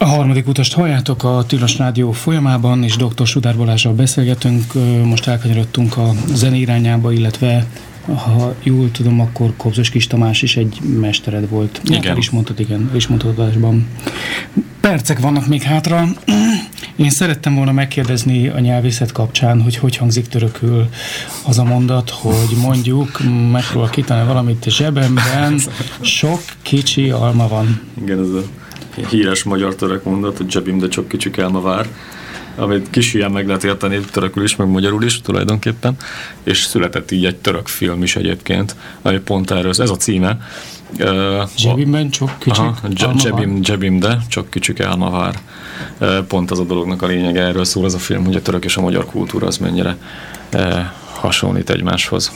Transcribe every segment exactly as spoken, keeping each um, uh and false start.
A harmadik utast halljátok a Tilos Rádió folyamában, és doktor Sudár Balázsral beszélgetünk. Most elkanyarodtunk a zene irányába, illetve ha jól tudom, akkor Kobzos Kis Tamás is egy mestered volt. Igen. El is mondtad, igen, el is mondtad adásban. Percek vannak még hátra. Én szerettem volna megkérdezni a nyelvészet kapcsán, hogy hogy hangzik törökül az a mondat, hogy mondjuk, megpróbál kitalálni valamit a zsebemben, sok kicsi alma van. Igen, ez a híres magyar török mondat, hogy zsebimde csak kicsik elma vár, amit kis hülyen meg lehet érteni törökül is, meg magyarul is tulajdonképpen, és született így egy török film is egyébként, ami pont erről, ez a címe. Zsebimben csak kicsik Aha, alma zsebim, vár. zsebimde csak kicsik elma vár. Pont az a dolognak a lényege, erről szól az a film, hogy a török és a magyar kultúra az mennyire hasonlít egymáshoz.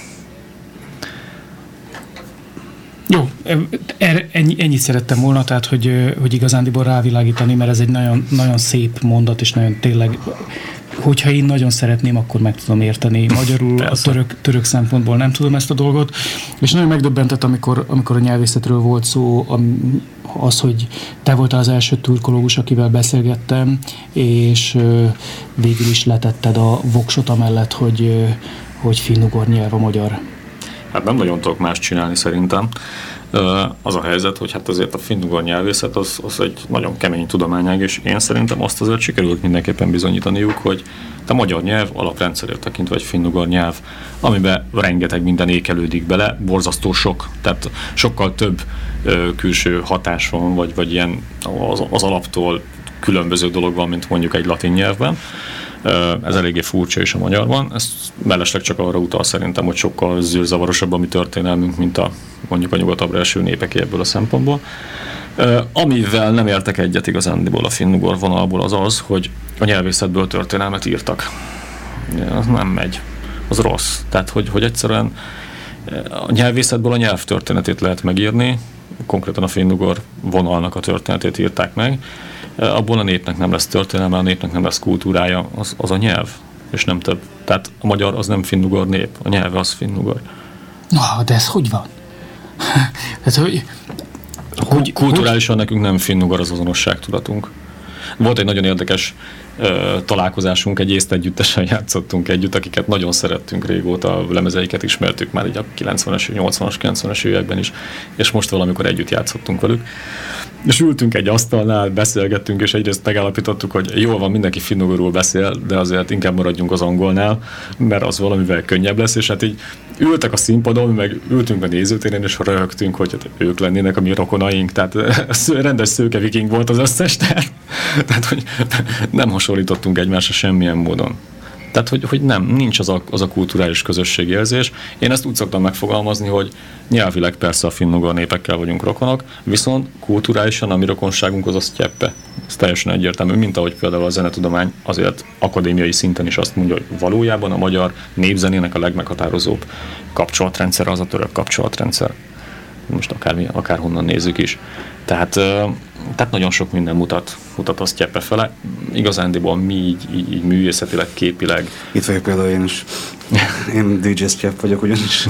Jó, erre, ennyi, ennyit szerettem volna, tehát hogy, hogy igazándiból rávilágítani, mert ez egy nagyon, nagyon szép mondat, és nagyon tényleg, hogyha én nagyon szeretném, akkor meg tudom érteni. Magyarul a török, török szempontból nem tudom ezt a dolgot, és nagyon megdöbbentett, amikor, amikor a nyelvészetről volt szó, az, hogy te voltál az első turkológus, akivel beszélgettem, és végül is letetted a voksot amellett, hogy, hogy finnugor nyelv a magyar. Hát nem nagyon tudok más csinálni szerintem. Az a helyzet, hogy hát azért a finnugor nyelvészet az, az egy nagyon kemény tudományág, és én szerintem azt azért sikerült mindenképpen bizonyítaniuk, hogy a magyar nyelv alaprendszerét tekintve egy finnugor nyelv, amiben rengeteg minden ékelődik bele, borzasztó sok, tehát sokkal több ö, külső hatás van, vagy, vagy ilyen az, az alaptól különböző dolog van, mint mondjuk egy latin nyelvben. Ez eléggé furcsa is a magyarban. Ez mellesleg csak arra utal szerintem, hogy sokkal zűrzavarosabb a mi történelmünk, mint a mondjuk a nyugatabbra eső népeké ebből a szempontból. Amivel nem értek egyet igazándiból a finnugor vonalból az az, hogy a nyelvészetből történelmet írtak. Az nem megy. Az rossz. Tehát, hogy, hogy egyszerűen a nyelvészetből a nyelv történetét lehet megírni, konkrétan a finnugor vonalnak a történetét írták meg, abból a népnek nem lesz történelme, a népnek nem lesz kultúrája, az, az a nyelv, és nem több. Tehát a magyar az nem finnugor nép, a nyelve az finnugor. Na, de ez hogy van? Ez, hogy, hogy, Kulturálisan hogy? Nekünk nem finnugor az azonosságtudatunk. Volt egy nagyon érdekes uh, találkozásunk, egy észt együttesen játszottunk együtt, akiket nagyon szerettünk régóta, a lemezeiket ismertük már így a kilencvenes, nyolcvanas, kilencvenes években is, és most valamikor együtt játszottunk velük. És ültünk egy asztalnál, beszélgettünk, és egyrészt megállapítottuk, hogy jól van, mindenki finnugorul beszél, de azért inkább maradjunk az angolnál, mert az valamivel könnyebb lesz, és hát így ültek a színpadon, meg ültünk a nézőtéren, és röhögtünk, hogy hát ők lennének a mi rokonaink, tehát rendes szőke viking volt az összes, tehát, tehát hogy nem hasonlítottunk egymásra semmilyen módon. Tehát, hogy, hogy nem, nincs az a, az a kulturális közösségérzés. Én ezt úgy szoktam megfogalmazni, hogy nyelvileg persze a finnugor népekkel vagyunk rokonok, viszont kulturálisan a mi rokonságunk az a sztyeppe. Ez teljesen egyértelmű, mint ahogy például a zenetudomány azért akadémiai szinten is azt mondja, hogy valójában a magyar népzenének a legmeghatározóbb kapcsolatrendszer az a török kapcsolatrendszer. Most akármi, akárhonnan nézzük is. Tehát, tehát nagyon sok minden mutat, mutat a sztyeppe fele. Igazándiból mi így, így, így művészetileg, képileg. Itt vagyok például én is. Én dé dzsé Sztyepp vagyok ugyanis.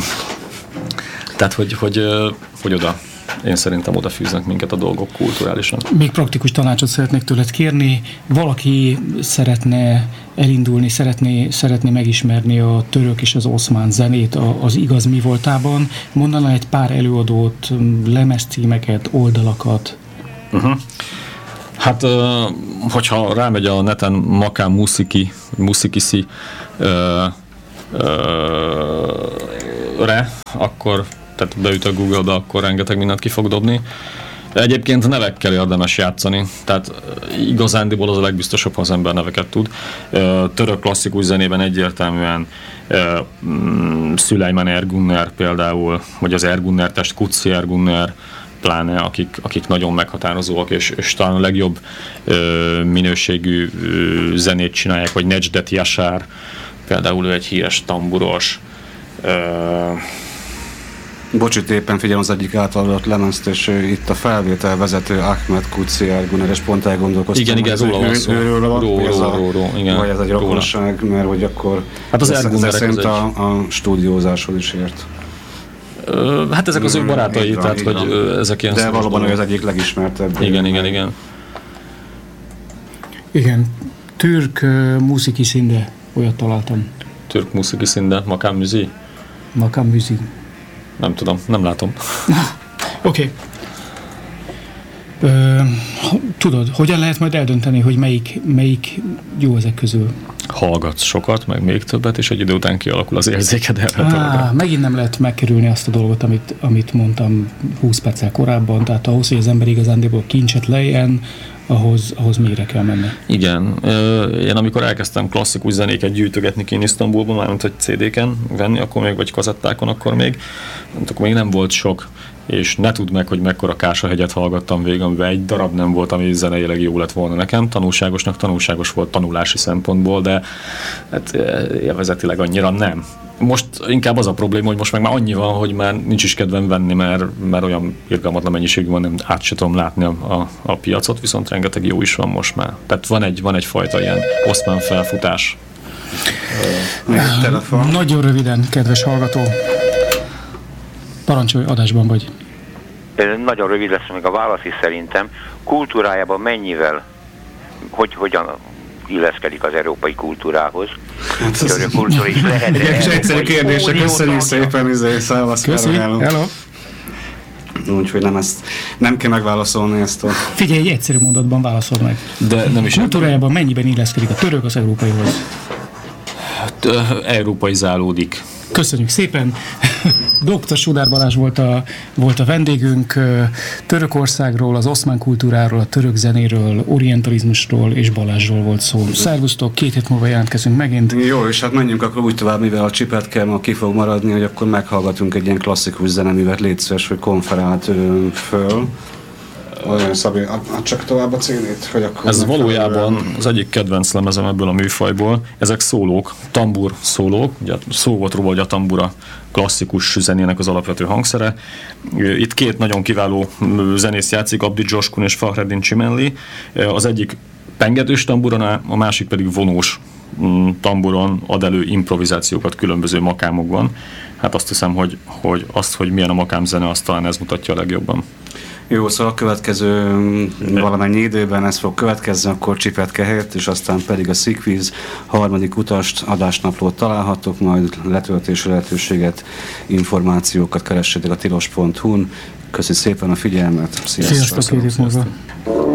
Tehát, hogy, hogy, hogy oda, én szerintem odafűznek minket a dolgok kulturálisan. Még praktikus tanácsot szeretnék tőled kérni. Valaki szeretne elindulni, szeretné, szeretné megismerni a török és az oszmán zenét az igaz mi voltában. Mondaná egy pár előadót, lemezcímeket, oldalakat? Uh-huh. Hát, hogyha rámegy a neten Makám Musziki, Muszikiszi uh, uh, re, akkor tehát beüt a Google-be, akkor rengeteg mindent ki fog dobni. Egyébként nevekkel érdemes játszani, tehát igazándiból az a legbiztosabb, ha az ember neveket tud. Török klasszikus zenében egyértelműen Süleyman Ergunner például, vagy az Ergunner test, Kutsi Ergunner, pláne, akik, akik nagyon meghatározóak, és, és talán a legjobb minőségű zenét csinálják, vagy Necdet Yaşar, például ő egy híres tamburos. Bocsit, éppen figyelem az egyik általadott lemezt, és itt a felvétel vezető Ahmet Kutsi Ergunner, és pont elgondolkoztam, igen, igen, hogy ez ő, őről van, ró, ez a, ró, ró, igen, vagy ez egy rokonság, mert hogy akkor hát az ez, ez szerint a, a stúdiózáshoz is ért. Hát ezek az ő barátai, van, tehát hogy ezek ilyen. de valóban ő az egyik legismertebb. Igen, igen, igen. Igen, Türk uh, Musiki Szinde, olyat találtam. Türk Musiki Szinde, Makam Müzi? Makam Müzi. Nem tudom, nem látom. Oké. Okay. Tudod, hogyan lehet majd eldönteni, hogy melyik, melyik jó ezek közül? Hallgatsz sokat, meg még többet, és egy idő után kialakul az érzéked erre a dologra. Megint nem lehet megkerülni azt a dolgot, amit, amit mondtam húsz perccel korábban, tehát ahhoz, hogy az ember igazándiból kincset lejjen, ahhoz, ahhoz mélyre kell menni. Igen. Én amikor elkezdtem klasszikus zenéket gyűjtögetni ki Isztambulban, mármint hogy cé dé-ken venni, akkor még, vagy kazettákon akkor még, akkor még nem volt sok, és ne tudd meg, hogy mekkora Kásahegyet hallgattam végig, amiben egy darab nem volt, ami zeneileg jó lett volna nekem. Tanulságosnak tanulságos volt tanulási szempontból, de hát élvezetileg annyira nem. Most inkább az a probléma, hogy most meg már annyi van, hogy már nincs is kedvem venni, mert, mert olyan irgalmatlan mennyiségű van, nem át se tudom látni a, a, a piacot, viszont rengeteg jó is van most már. Tehát van egy, van egyfajta ilyen oszmán felfutás. Uh, Nagyon röviden, kedves hallgató. Parancsolj, adásban vagy. Nagyon rövid lesz még a válasz is szerintem. Kultúrájában mennyivel, hogy hogyan illeszkedik az európai kultúrához? Hát ez egy egyszerű kérdésre, köszönjük szépen, Szávasz Károlálunk. Hello. Úgyhogy nem, ezt, nem kell megválaszolni ezt a... Figyelj, egy egyszerű mondatban válaszol meg. De nem is kultúrájában mennyiben illeszkedik a török az európaihoz? Hát, európaizálódik. Köszönjük szépen! doktor Sudár Balázs volt a, volt a vendégünk, Törökországról, az oszmán kultúráról, a török zenéről, orientalizmusról és Balázsról volt szó. Szervusztok, két hét múlva jelentkezünk megint. Jó, és hát menjünk akkor úgy tovább, mivel a csipet kell, ma ki fog maradni, hogy akkor meghallgatunk egy ilyen klasszikus zeneművet, légy szíves, hogy konferált ö, föl. Olyan Szabi, csak tovább a cénét, hogy akkor... Ez valójában az egyik kedvenc lemezem ebből a műfajból. Ezek szólók, tambur szólók, ugye szó volt róla, hogy a tambura klasszikus zenének az alapvető hangszere. Itt két nagyon kiváló zenész játszik, Abdi Joskun és Fahreddin Csimenli. Az egyik pengetős tamburon, a másik pedig vonós tamburon ad elő improvizációkat különböző makámokban. Hát azt hiszem, hogy, hogy azt, hogy milyen a makámzene, azt talán ez mutatja a legjobban. Jó, szóval a következő valamennyi időben ez fog következni, akkor Csipetke helyett, és aztán pedig a Szikvíz harmadik utast, adásnaplót találhatok, majd letöltési lehetőséget, információkat keressétek a tilos pont hu-n. Köszi szépen a figyelmet. Sziasztok! Sziasztok.